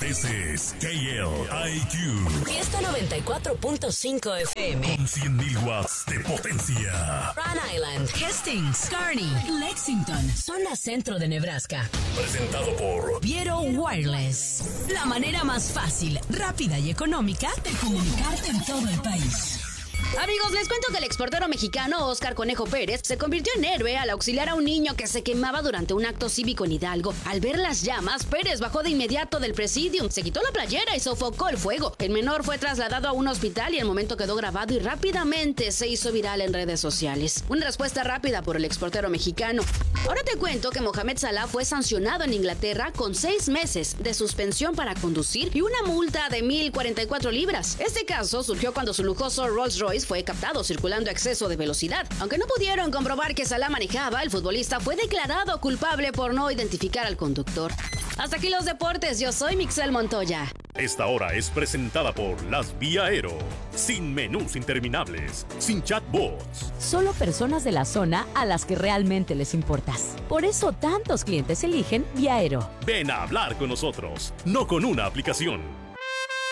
This is KLIQ. Fiesta 94.5 FM. Con 100.000 watts de potencia. Rhode Island, Hastings, Kearney, Lexington, zona centro de Nebraska. Presentado por Viero Wireless. La manera más fácil, rápida y económica de comunicarte en todo el país. Amigos, les cuento que el exportero mexicano Óscar Conejo Pérez se convirtió en héroe al auxiliar a un niño que se quemaba durante un acto cívico en Hidalgo. Al ver las llamas, Pérez bajó de inmediato del presidium, se quitó la playera y sofocó el fuego. El menor fue trasladado a un hospital y el momento quedó grabado y rápidamente se hizo viral en redes sociales. Una respuesta rápida por el exportero mexicano. Ahora te cuento que Mohamed Salah fue sancionado en Inglaterra con 6 meses de suspensión para conducir y una multa de 1,044 libras. Este caso surgió cuando su lujoso Rolls Royce fue captado circulando a exceso de velocidad. Aunque no pudieron comprobar que Salah manejaba, el futbolista fue declarado culpable por no identificar al conductor. Hasta aquí los deportes, yo soy Mixel Montoya. Esta hora es presentada por Las Vía Aero. Sin menús interminables, sin chatbots. Solo personas de la zona a las que realmente les importas. Por eso tantos clientes eligen Vía Aero. Ven a hablar con nosotros, no con una aplicación.